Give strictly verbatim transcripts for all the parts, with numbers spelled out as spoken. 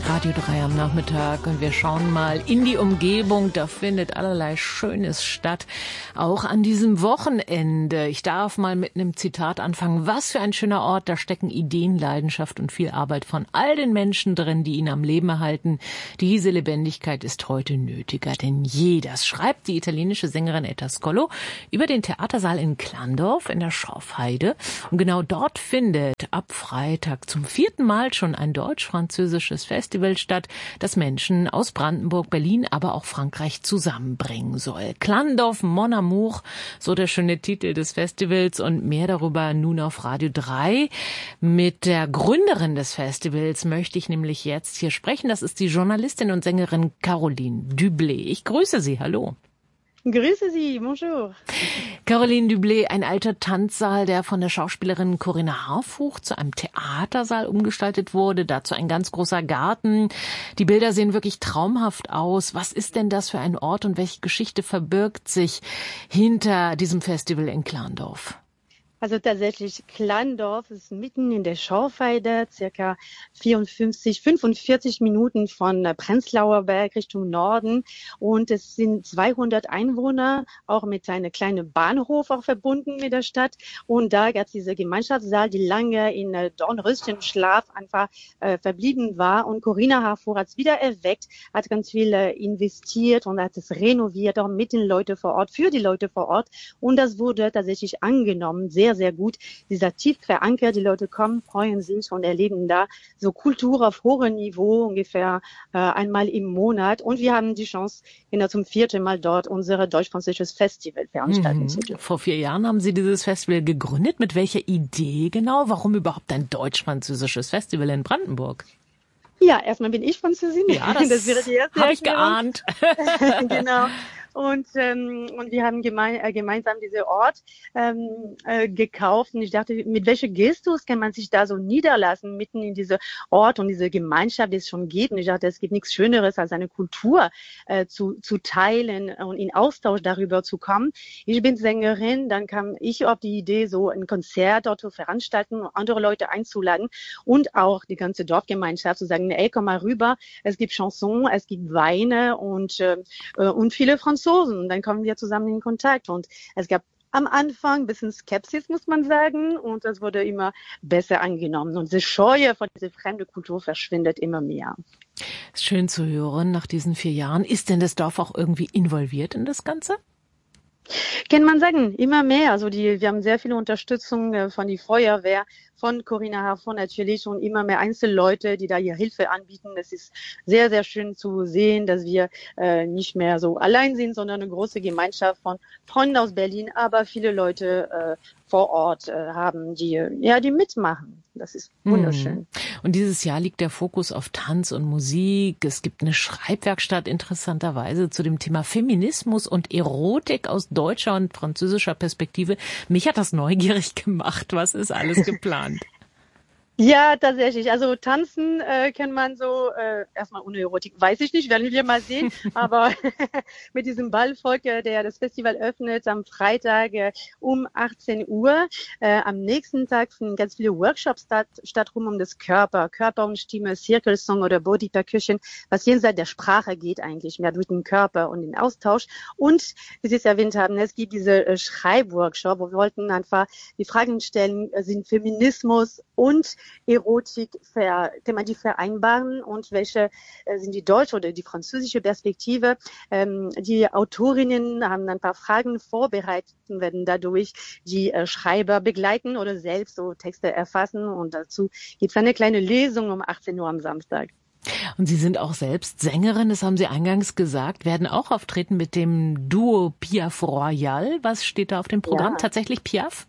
Radio drei am Nachmittag und wir schauen mal in die Umgebung. Da findet allerlei Schönes statt, auch an diesem Wochenende. Ich darf mal mit einem Zitat anfangen. Was für ein schöner Ort, da stecken Ideen, Leidenschaft und viel Arbeit von all den Menschen drin, die ihn am Leben erhalten. Diese Lebendigkeit ist heute nötiger denn je. Das schreibt die italienische Sängerin Etta Scolo über den Theatersaal in Klandorf in der Schorfheide. Und genau dort findet ab Freitag zum vierten Mal schon ein deutsch-französisches Festival statt, das Menschen aus Brandenburg, Berlin, aber auch Frankreich zusammenbringen soll. Klandorf Mon Amour, so der schöne Titel des Festivals, und mehr darüber nun auf Radio drei. Mit der Gründerin des Festivals möchte ich nämlich jetzt hier sprechen. Das ist die Journalistin und Sängerin Caroline Dublé. Ich grüße Sie. Hallo. Grüße Sie, bonjour. Caroline Dublé, ein alter Tanzsaal, der von der Schauspielerin Corinna Harfouch zu einem Theatersaal umgestaltet wurde, dazu ein ganz großer Garten. Die Bilder sehen wirklich traumhaft aus. Was ist denn das für ein Ort und welche Geschichte verbirgt sich hinter diesem Festival in Klandorf? Also tatsächlich, Klandorf ist mitten in der Schorfheide, circa vierundfünfzig, fünfundvierzig Minuten von Prenzlauer Berg Richtung Norden. Und es sind zweihundert Einwohner, auch mit einem kleinen Bahnhof auch verbunden mit der Stadt. Und da gab es diese Gemeinschaftssaal, die lange in Dornröschenschlaf einfach äh, verblieben war. Und Corinna Harfouch hat es wieder erweckt, hat ganz viel äh, investiert und hat es renoviert, auch mit den Leuten vor Ort, für die Leute vor Ort. Und das wurde tatsächlich angenommen, sehr sehr gut. Dieser tief verankert, die Leute kommen, freuen sich und erleben da so Kultur auf hohem Niveau, ungefähr äh, einmal im Monat. Und wir haben die Chance, genau zum vierten Mal dort unser deutsch-französisches Festival veranstalten mhm. zu dürfen. Vor vier Jahren haben Sie dieses Festival gegründet. Mit welcher Idee genau? Warum überhaupt ein deutsch-französisches Festival in Brandenburg? Ja, erstmal bin ich Französin. Ja, das, das wäre die erste habe ich geahnt. Genau. Und, ähm, und wir haben gemein, äh, gemeinsam diesen Ort ähm, äh, gekauft. Und ich dachte, mit welcher Gestus kann man sich da so niederlassen, mitten in diese Ort und diese Gemeinschaft, die es schon gibt. Und ich dachte, es gibt nichts Schöneres, als eine Kultur äh, zu, zu teilen und in Austausch darüber zu kommen. Ich bin Sängerin, dann kam ich auf die Idee, so ein Konzert dort zu veranstalten, andere Leute einzuladen und auch die ganze Dorfgemeinschaft zu sagen, ey, komm mal rüber, es gibt Chansons, es gibt Weine und, äh, und viele Franzosen. Und dann kommen wir zusammen in Kontakt. Und es gab am Anfang ein bisschen Skepsis, muss man sagen. Und das wurde immer besser angenommen. Und diese Scheue vor dieser fremden Kultur verschwindet immer mehr. Schön zu hören nach diesen vier Jahren. Ist denn das Dorf auch irgendwie involviert in das Ganze? Kann man sagen, immer mehr. Also die, wir haben sehr viele Unterstützung äh, von der Feuerwehr, von Corinna Harfouch natürlich und immer mehr Einzelleute, die da ihre Hilfe anbieten. Es ist sehr, sehr schön zu sehen, dass wir äh, nicht mehr so allein sind, sondern eine große Gemeinschaft von Freunden aus Berlin, aber viele Leute äh, vor Ort äh, haben, die ja die mitmachen. Das ist wunderschön. Und dieses Jahr liegt der Fokus auf Tanz und Musik. Es gibt eine Schreibwerkstatt interessanterweise zu dem Thema Feminismus und Erotik aus deutscher und französischer Perspektive. Mich hat das neugierig gemacht. Was ist alles geplant? Ja, tatsächlich. Also tanzen äh, kann man so, äh, erstmal ohne Erotik, weiß ich nicht, werden wir mal sehen. Aber mit diesem Ballvolk, äh, der das Festival öffnet am Freitag äh, um achtzehn Uhr. Äh, am nächsten Tag finden ganz viele Workshops statt, statt rum um das Körper, Körper und Stimme, Circle Song oder Body Percussion, was jenseits der Sprache geht eigentlich, mehr durch den Körper und den Austausch. Und, wie Sie es erwähnt haben, es gibt diese äh, Schreibworkshop, wo wir wollten einfach die Fragen stellen, äh, sind Feminismus und Erotik, ver, kann man die vereinbaren und welche äh, sind die deutsche oder die französische Perspektive? Ähm, die Autorinnen haben ein paar Fragen vorbereitet und werden dadurch die äh, Schreiber begleiten oder selbst so Texte erfassen und dazu gibt es eine kleine Lesung um achtzehn Uhr am Samstag. Und Sie sind auch selbst Sängerin, das haben Sie eingangs gesagt, werden auch auftreten mit dem Duo Piaf Royal. Was steht da auf dem Programm? Ja. Tatsächlich Piaf?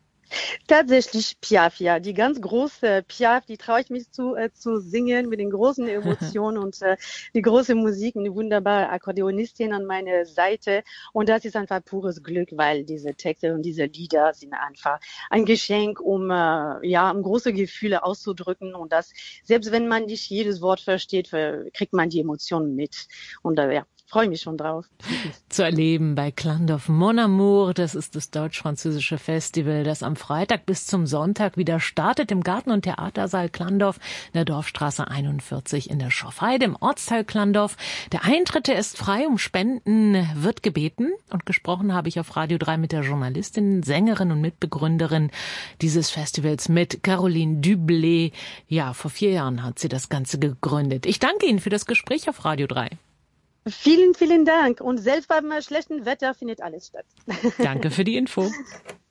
Tatsächlich Piaf, ja. Die ganz große Piaf, die traue ich mich zu, äh, zu singen mit den großen Emotionen und äh, die große Musik, eine wunderbare Akkordeonistin an meiner Seite. Und das ist einfach pures Glück, weil diese Texte und diese Lieder sind einfach ein Geschenk, um äh, ja um große Gefühle auszudrücken. Und das, selbst wenn man nicht jedes Wort versteht, kriegt man die Emotionen mit. Und äh, ja, freue mich schon drauf. Zu erleben bei Klandorf Mon Amour, das ist das deutsch-französische Festival, das am Freitag bis zum Sonntag wieder startet im Garten- und Theatersaal Klandorf in der Dorfstraße einundvierzig in der Schorfheide im Ortsteil Klandorf. Der Eintritt der ist frei, um Spenden wird gebeten und gesprochen habe ich auf Radio drei mit der Journalistin, Sängerin und Mitbegründerin dieses Festivals mit Caroline Dublé. Ja, vor vier Jahren hat sie das Ganze gegründet. Ich danke Ihnen für das Gespräch auf Radio drei. Vielen, vielen Dank. Und selbst beim schlechten Wetter findet alles statt. Danke für die Info.